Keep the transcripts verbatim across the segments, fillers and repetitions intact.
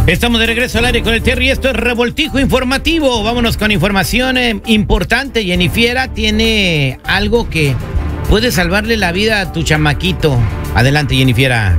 Estamos de regreso al aire con el Terry. Esto es Revoltijo Informativo. Vámonos con información eh, importante. Jennifiera tiene algo que puede salvarle la vida a tu chamaquito. Adelante, Jennifiera.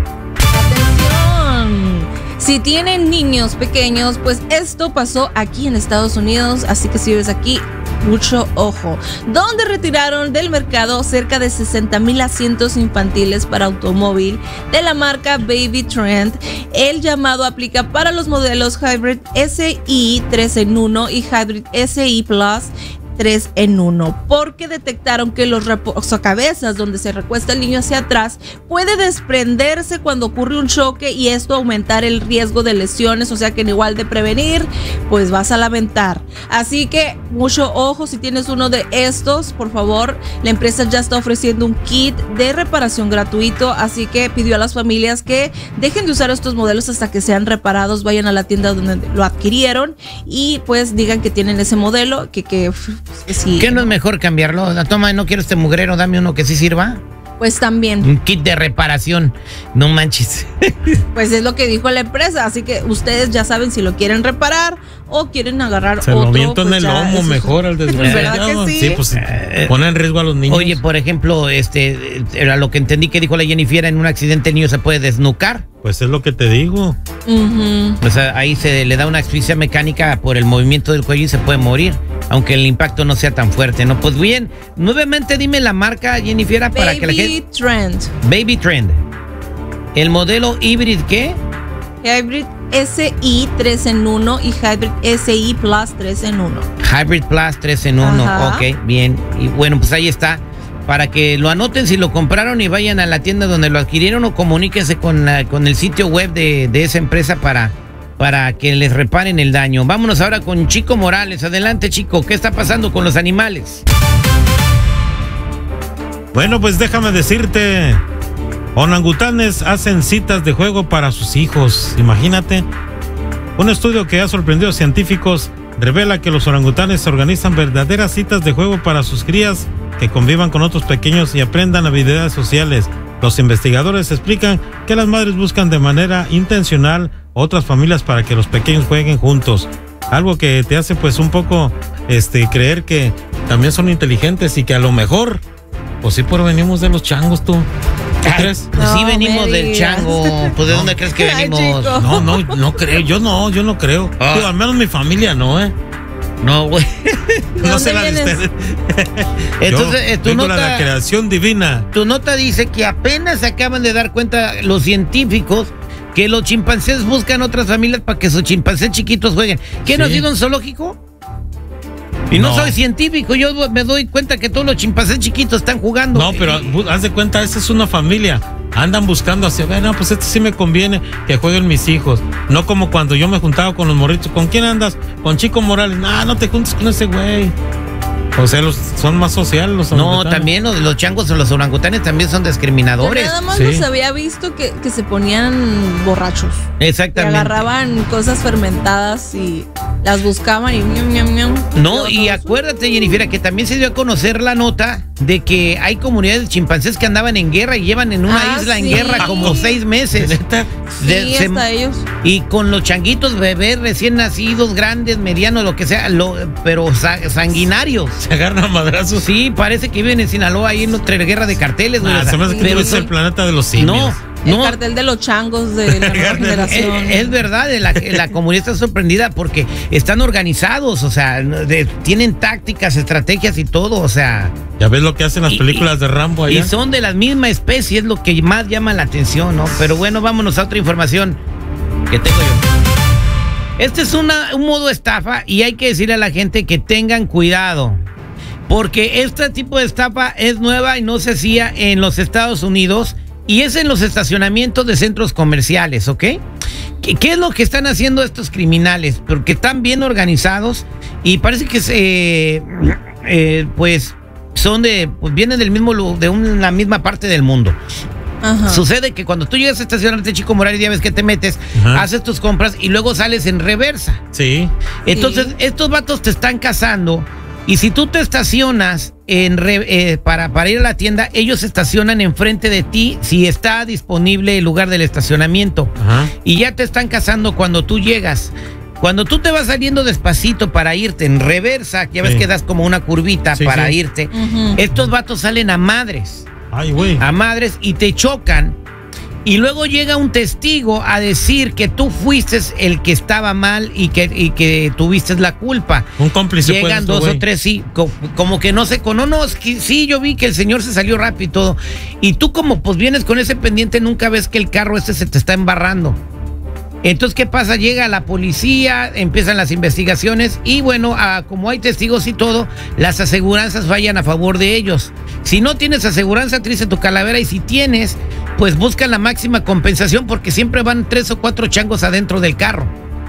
Atención. Si tienen niños pequeños, pues esto pasó aquí en Estados Unidos. Así que si vives aquí, mucho ojo. Donde retiraron del mercado cerca de sesenta mil asientos infantiles para automóvil de la marca Baby Trend. El llamado aplica para los modelos Hybrid S I tres en uno y Hybrid S I Plus tres en uno, porque detectaron que los reposacabezas donde se recuesta el niño hacia atrás puede desprenderse cuando ocurre un choque y esto aumentar el riesgo de lesiones, o sea que en igual de prevenir, pues vas a lamentar. Así que mucho ojo si tienes uno de estos, por favor. La empresa ya está ofreciendo un kit de reparación gratuito, así que pidió a las familias que dejen de usar estos modelos hasta que sean reparados, vayan a la tienda donde lo adquirieron y pues digan que tienen ese modelo, que que sí. ¿Qué no es mejor cambiarlo? Toma, no quiero este mugrero, dame uno que sí sirva. Pues también. Un kit de reparación. No manches. Pues es lo que dijo la empresa, así que ustedes ya saben si lo quieren reparar o quieren agarrar Se otro. Se lo viento pues en el lomo mejor al desgraciado. ¿Verdad que sí? Sí, pues eh, pone en riesgo a los niños. Oye, por ejemplo, este, era lo que entendí que dijo la Jennifiera, en un accidente el niño se puede desnucar. Pues es lo que te digo. Uh-huh. O sea, ahí se le da una asfixia mecánica por el movimiento del cuello y se puede morir, aunque el impacto no sea tan fuerte, ¿no? Pues bien, nuevamente dime la marca, Jennifiera, para que la gente... Baby Trend. Baby Trend. ¿El modelo Hybrid qué? Hybrid S I tres en uno y Hybrid S I Plus tres en uno. Hybrid Plus tres en uno, Ajá. Ok, bien. Y bueno, pues ahí está. Para que lo anoten si lo compraron y vayan a la tienda donde lo adquirieron o comuníquense con, la, con el sitio web de, de esa empresa para, para que les reparen el daño. Vámonos ahora con Chico Morales. Adelante, Chico. ¿Qué está pasando con los animales? Bueno, pues déjame decirte, orangutanes hacen citas de juego para sus hijos. Imagínate. Un estudio que ha sorprendido a científicos revela que los orangutanes organizan verdaderas citas de juego para sus crías que convivan con otros pequeños y aprendan habilidades sociales. Los investigadores explican que las madres buscan de manera intencional otras familias para que los pequeños jueguen juntos. Algo que te hace pues un poco este, creer que también son inteligentes y que a lo mejor, pues sí provenimos de los changos, tú. ¿Qué crees? Pues sí No, venimos me del digas. chango. Pues ¿de No. dónde crees que Ay, venimos? chico. No, no, no creo. Yo no, yo no creo. Ah. Digo, al menos mi familia no, ¿eh? No, güey. ¿De No dónde sé la de vienes? ustedes. Entonces, eh, Yo tu vengo de la nota, creación divina. tu nota dice que apenas se acaban de dar cuenta los científicos que los chimpancés buscan otras familias para que sus chimpancés chiquitos jueguen. ¿Qué, no ha Sí. sido un zoológico? Y no. No. soy científico, yo me doy cuenta que todos los chimpancés chiquitos están jugando. No, pero bu- haz de cuenta, esa es una familia. Andan buscando hacia, ver, no, pues este sí me conviene que jueguen mis hijos. No como cuando yo me juntaba con los morritos. ¿Con quién andas? Con Chico Morales. No, no te juntes con ese güey. O sea, los, son más sociales los No, orangutanes. también los, los changos o los orangutanes también son Yo discriminadores. nada más Sí. los había visto que, que se ponían borrachos. Que Exactamente. agarraban cosas fermentadas y las buscaban y ñam, ñam, ñam. No, y Todo acuérdate, Jennifer, que también se dio a conocer la nota de que hay comunidades de chimpancés que andaban en guerra y llevan en una Ah, isla en sí. guerra como seis meses. ¿Neta? De- Sí, se- hasta ellos. y con los changuitos bebés recién nacidos, grandes, medianos, lo que sea, lo, pero sa- sanguinarios. Se agarran a madrazos. Sí, parece que viven en Sinaloa ahí en otra guerra de carteles, güey. Ah, o sea, se me hace que pero tú eres son- el planeta de los simios. No, El no. cartel de los changos de la nueva generación. Es, es verdad, la, la comunidad está sorprendida porque están organizados, o sea, de- tienen tácticas, estrategias y todo, o sea, Ya ves lo que hacen las Y- películas de Rambo allá. y son de la misma especie, es lo que más llama la atención, ¿no? Pero bueno, vámonos a otra información que tengo yo. Este es una, un modo estafa y hay que decirle a la gente que tengan cuidado. Porque este tipo de estafa es nueva y no se hacía en los Estados Unidos y es en los estacionamientos de centros comerciales, ¿ok? ¿Qué, qué es lo que están haciendo estos criminales? Porque están bien organizados y parece que se, eh, pues son de, pues vienen del mismo, lu- de una misma parte del mundo. Ajá. Sucede que cuando tú llegas a estacionarte, Chico Morales, ya ves que te metes, Ajá. haces tus compras y luego sales en reversa. Sí. Entonces, Sí. estos vatos te están cazando Y si tú te estacionas en re, eh, para, para ir a la tienda, ellos se estacionan enfrente de ti si está disponible el lugar del estacionamiento. Ajá. Y ya te están cazando cuando tú llegas. Cuando tú te vas saliendo despacito para irte en reversa, que ya ves Sí. que das como una curvita Sí, para sí. irte, Ujú. estos vatos salen a madres, Ay, güey. a madres y te chocan. Y luego llega un testigo a decir que tú fuiste el que estaba mal y que, y que tuviste la culpa. Un cómplice. pues, Llegan esto, dos güey. o tres, sí, co- como que no se con no, no, es que sí, yo vi que el señor se salió rápido y todo. Y tú como pues vienes con ese pendiente, nunca ves que el carro este se te está embarrando. Entonces, ¿qué pasa? Llega la policía, empiezan las investigaciones y bueno, ah, como hay testigos y todo, las aseguranzas vayan a favor de ellos. Si no tienes aseguranza, triste tu calavera, y si tienes, pues buscan la máxima compensación porque siempre van tres o cuatro changos adentro del carro.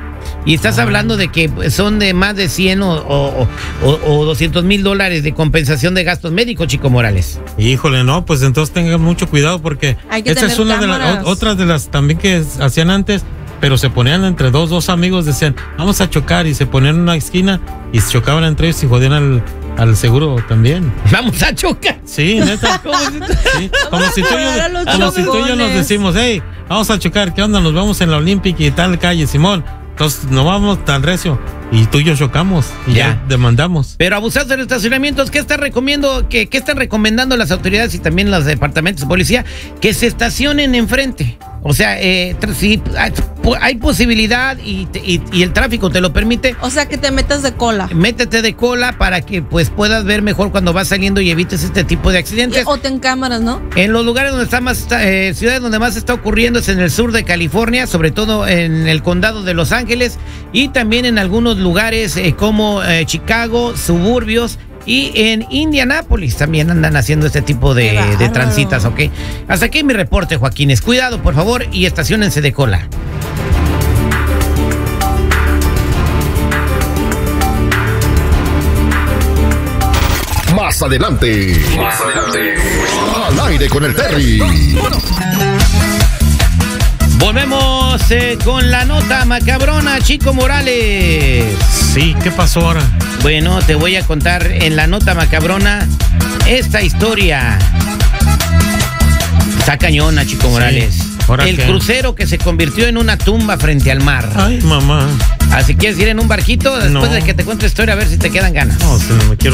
Y estás Ah. hablando de que son de más de cien o, o, o, o doscientos mil dólares de compensación de gastos médicos, Chico Morales. Híjole, no, pues entonces tengan mucho cuidado porque Hay que esta es tener una de las cámaras. otras de las también que hacían antes, pero se ponían entre dos, dos amigos, decían, vamos a chocar, y se ponían en una esquina y se chocaban entre ellos y jodían al, al seguro también. Vamos a chocar. Sí, neta. Sí, como si tú y a yo, los como si tú y yo nos chocones. decimos, hey, vamos a chocar, ¿qué onda? Nos vamos en la Olímpica y tal calle, Simón. Entonces no vamos tan recio y tú y yo chocamos y ya, Ya. demandamos. Pero abusar de los estacionamientos, ¿qué están recomiendo, qué, qué están recomendando las autoridades y también los departamentos de policía? Que se estacionen enfrente. O sea, eh, tr- si hay, hay posibilidad y, te- y, y el tráfico te lo permite, O sea, que te metas de cola. métete de cola para que pues puedas ver mejor cuando vas saliendo y evites este tipo de accidentes. O te en cámaras, ¿no? En los lugares donde está más, está, eh, ciudades donde más está ocurriendo es en el sur de California, sobre todo en el condado de Los Ángeles y también en algunos lugares eh, como eh, Chicago, suburbios y en Indianápolis también andan haciendo este tipo Qué de, bárbaro. de transitas, ¿ok? Hasta aquí mi reporte, Joaquines. Cuidado, por favor, y estaciónense de cola. Más adelante. Más adelante. Al aire con el Terry. Volvemos eh, con la nota macabrona, Chico Morales. Sí, ¿qué pasó ahora? Bueno, te voy a contar en la nota macabrona esta historia. Está cañona, Chico Sí. Morales. ¿Ahora El qué? crucero que se convirtió en una tumba frente al mar. Ay, mamá. Así quieres ir en un barquito después No. de que te cuente la historia a ver si te quedan ganas. No, si no me quiero